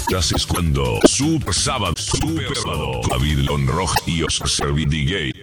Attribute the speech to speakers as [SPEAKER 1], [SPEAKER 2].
[SPEAKER 1] Estás escuchando Super Sábado, David Lonroj y Oscar Servidi Gay.